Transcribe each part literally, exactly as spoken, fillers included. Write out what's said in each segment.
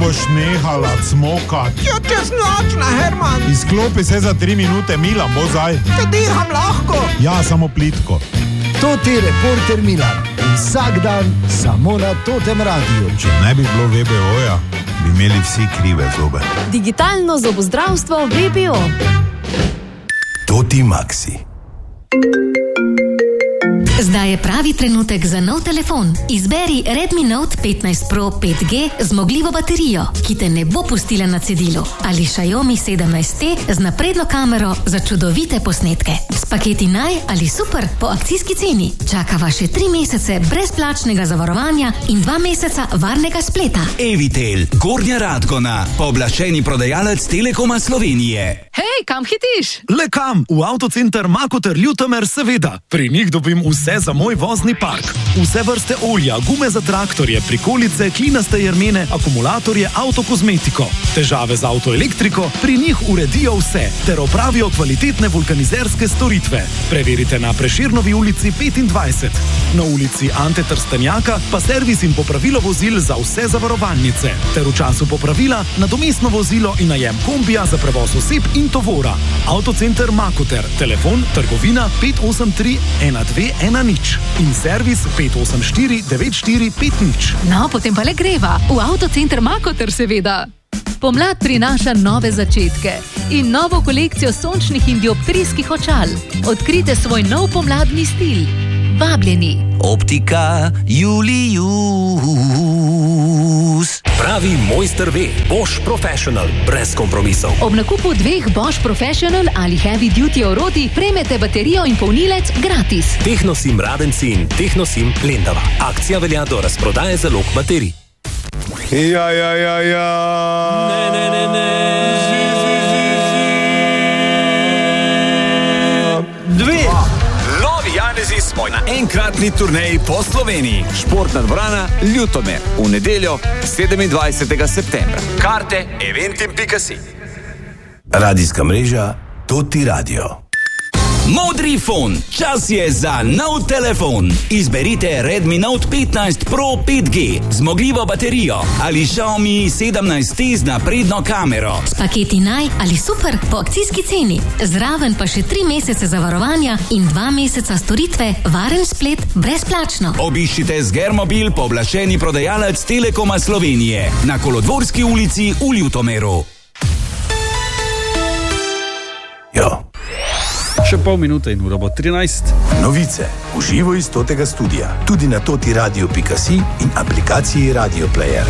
boš nehala cmokat? Ja, čez noč na Herman. Izklopi se za tri minute, Milan, bo zdaj. Te diham lahko. Ja, samo plitko. To ti reporter Milan. Vsak dan samo na Totem radiju. Če ne bi bilo V B O-ja, bi imeli vsi krive zobe. Digitalno zobozdravstvo V B O. Toti Maxi. Zdaj je pravi trenutek za nov telefon. Izberi Redmi Note petnajst Pro pet G z zmogljivo baterijo, ki te ne bo pustila na cedilu, ali Xiaomi sedemnajst T z napredno kamero za čudovite posnetke. S paketi Naj ali Super po akcijski ceni čaka vaše tri mesece brezplačnega zavarovanja in dva meseca varnega spleta. Evitel, Gornja Radgona, pooblaščeni prodajalec Telekoma Slovenije. Hej, kam hitiš? Le kam? V avtocenter Makoter Ljutomer, seveda. Pri njih dobim vse za moj vozni park. Vse vrste olja, gume za traktorje, prikolice, klinaste jermene, akumulatorje, avtokozmetiko. Težave z avtoelektriko, pri njih uredijo vse, ter opravijo kvalitetne vulkanizerske storitve. Preverite na Prešernovi ulici petindvajset. Na ulici Ante Trstenjaka pa servis in popravilo vozil za vse zavarovalnice. Ter v času popravila nadomestno vozilo in najem kombija za prevoz oseb in tovora. Avtocenter Makoter, telefon trgovina pet osem tri ena dve ena nič in servis pet osem štiri devet štiri pet nič. No, potem pa le greva. V avtocenter Makoter, seveda. Pomlad prinaša nove začetke in novo kolekcijo sončnih in dioptrijskih očal. Odkrite svoj nov pomladni stil. Vabljeni. Optika Julius. Pravi mojster ve, Bosch Professional, brez kompromisov. Ob nakupu dveh Bosch Professional ali Heavy Duty Oroti prejmete baterijo in polnilec gratis. Tehnosim Radenci in Tehnosim Lendava. Akcija velja do razprodaje zalog baterij. Ja, ja, ja, ja. Ne, ne, ne, ne. Zi, zi, zi, zi. Dve. Novi Janezi smo na enkratni turneji po Sloveniji. Športna dvorana Ljutomer v nedeljo sedemindvajsetega septembra. Karte eventim pika si. Radijska mreža Toti Radio. Modri fon, čas je za nov telefon. Izberite Redmi Note petnajst Pro pet G z zmogljivo baterijo ali Xiaomi sedemnajst T z napredno kamero. S paketi Naj ali Super po akcijski ceni. Zraven pa še tri mesece zavarovanja in dva meseca storitve, varen splet brezplačno. Obiščite Zgermobil, pooblaščeni prodajalec Telekoma Slovenije na Kolodvorski ulici v Ljutomeru. Jo. Še pol minute in ura bo trinajst. Novice v živo iz Totega studia, tudi na toti radio pika si in aplikaciji Radio Player.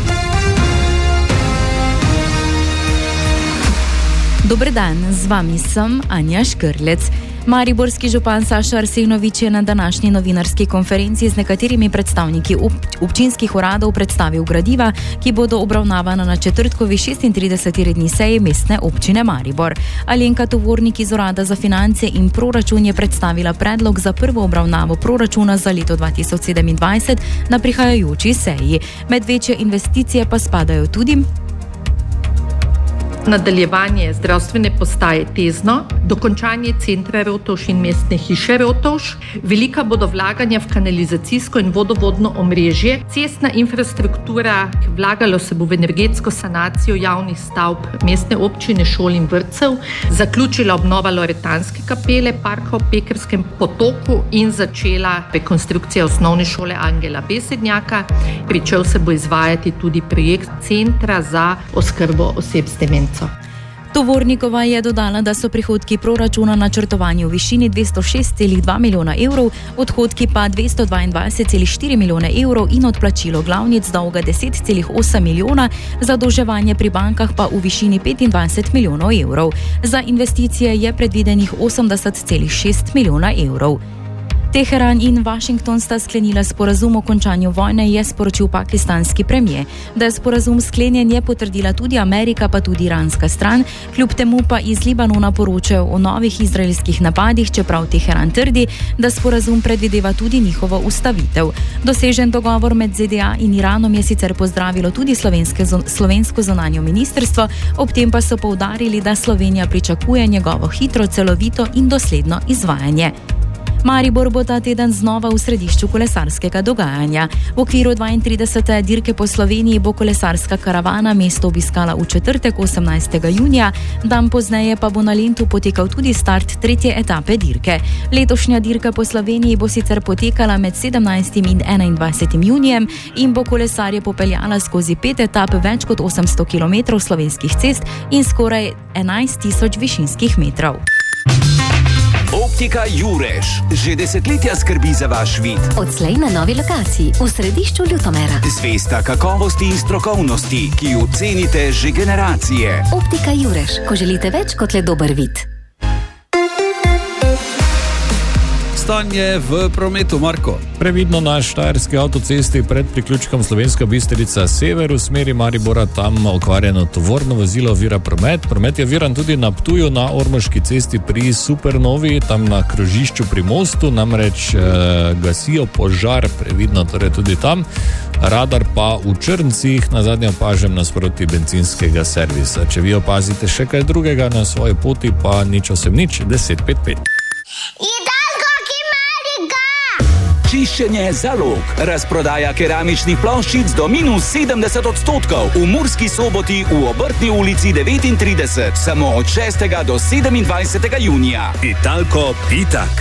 Dober dan, z vami sem Anja Škrlec. Mariborski župan Saša Arsenovič je na današnji novinarski konferenci z nekaterimi predstavniki ob, občinskih uradov predstavil gradiva, ki bodo obravnavana na četrtkovi šestintrideseti redni seji mestne občine Maribor. Alenka Tovornik iz Urada za finance in proračun je predstavila predlog za prvo obravnavo proračuna za leto dva tisoč sedemindvajset na prihajajoči seji. Med večje investicije pa spadajo tudi nadaljevanje zdravstvene postaje Tezno, dokončanje centra Rotovž in mestne hiše Rotovž, velika bodo vlaganja v kanalizacijsko in vodovodno omrežje, cestna infrastruktura, vlagalo se bo v energetsko sanacijo javnih stavb mestne občine, šol in vrtcev, zaključila obnova Loretanske kapele, parka ob Pekerskem potoku in začela rekonstrukcija osnovne šole Angela Besednjaka. Pričel se bo izvajati tudi projekt centra za oskrbo oseb s demenco. Tovornikova je dodala, da so prihodki proračuna načrtovani v višini dvesto šest celih dva milijona evrov, odhodki pa dvesto dvaindvajset celih štiri milijone evrov in odplačilo glavnic dolga deset celih osem milijona, zadolževanje pri bankah pa v višini petindvajset milijonov evrov. Za investicije je predvidenih osemdeset celih šest milijona evrov. Teheran in Washington sta sklenila sporazum o končanju vojne, je sporočil pakistanski premijer. Da je sporazum sklenjen, je potrdila tudi Amerika, pa tudi iranska stran, kljub temu pa iz Libanona poročajo o novih izraelskih napadih, čeprav Teheran trdi, da sporazum predvideva tudi njihovo ustavitev. Dosežen dogovor med Z D A in Iranom je sicer pozdravilo tudi slovensko zunanjo ministrstvo, ob tem pa so poudarili, da Slovenija pričakuje njegovo hitro, celovito in dosledno izvajanje. Maribor bo ta teden znova v središču kolesarskega dogajanja. V okviru dvaintridesete dirke po Sloveniji bo kolesarska karavana mesto obiskala v četrtek osemnajstega junija, dan pozneje pa bo na Lentu potekal tudi start tretje etape dirke. Letošnja dirka po Sloveniji bo sicer potekala med sedemnajstim in enaindvajsetim junijem in bo kolesarje popeljala skozi pet etap več kot osemsto kilometrov slovenskih cest in skoraj enajst tisoč višinskih metrov. Optika Jurež že desetletja skrbi za vaš vid. Odslej na novi lokaciji v središču Ljutomera. Zvesta kakovosti in strokovnosti, ki jo cenite že generacije. Optika Jurež, ko želite več kot le dober vid. Stanje v prometu, Marko. Previdno na štajerski avtocesti pred priključkom Slovenska Bistrica sever v smeri Maribora, tam okvarjeno tovorno vozilo ovira promet. Promet je oviran tudi na Ptuju na Ormoški cesti pri Supernovi, tam na krožišču pri mostu, namreč eh, gasijo požar, previdno torej tudi tam. Radar pa v Črncih, na zadnje opažam nasproti bencinskega servisa. Če vi opazite še kaj drugega na svoji poti, pa nič osem nič, deset pet pet. Čiščenje zalog. Razprodaja keramičnih ploščic do minus sedemdeset odstotkov. V Murski Soboti v Obrtni ulici devetintrideset. Samo od šestega do sedemindvajsetega junija. Italko Pitak.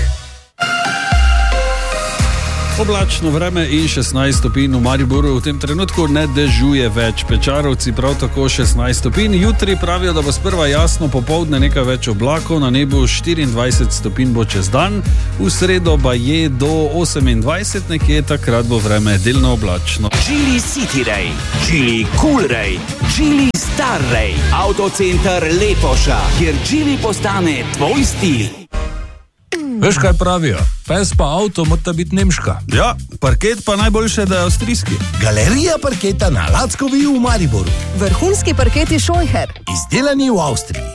Oblačno vreme in šestnajst stopinj v Mariboru. V tem trenutku ne dežuje več. Pečarovci prav tako šestnajst stopinj. Jutri pravijo, da bo sprva jasno, popoldne nekaj več oblakov, na nebu štiriindvajset stopinj bo čez dan. V sredo pa je do osemindvajset nekje, takrat bo vreme delno oblačno. Geely City Ray, Geely Cool Ray, Geely Star Ray, Avtocenter Lepoša, kjer Geely postane tvoj stil. Veš, kaj pravijo? Pes pa avto mora biti nemška. Ja, parket pa najboljše, da je avstrijski. Galerija parketa na Lackovi v Mariboru. Vrhunski parketi Scheucher. Izdelani v Avstriji.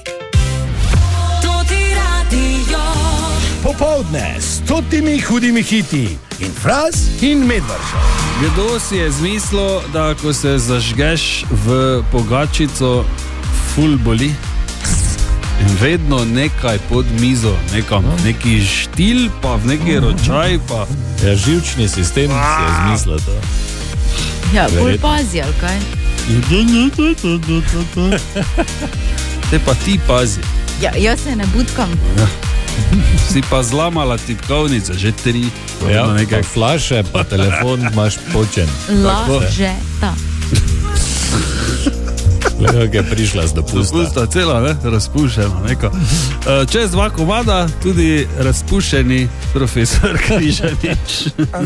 Popoldne s stotimi hudimi hiti in Fras in Medvrša. Kdo si je zmislil, da ko se zažgeš v pogačico, ful boli? In vedno nekaj pod mizo, nekam, neki štil, pa v neki ročaj, pa... Ja, živčni sistem si je zmislil to. Ja, bolj pazi, ali kaj? Te pa ti pazi. Ja, jaz se ne budkam. Ja. Si pa zlamala tipkovnice, že tri. Ja, nekaj flaše, pa telefon imaš počen. Laže, ta. Lepo je prišla z dopusta. Dopusta cela, ne? Razpušena neka. Čez dva komada tudi razpušeni profesor Križanič.